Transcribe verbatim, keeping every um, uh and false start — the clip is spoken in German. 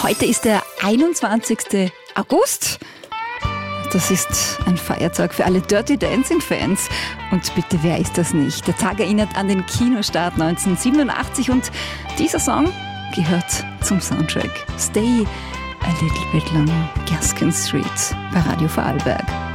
Heute ist der einundzwanzigster August. Das ist ein Feiertag für alle Dirty Dancing-Fans. Und bitte, wer ist das nicht? Der Tag erinnert an den Kinostart neunzehnhundertsiebenundachtzig und dieser Song gehört zum Soundtrack. Stay a Little Bit Long, Gaskin Street bei Radio Vorarlberg.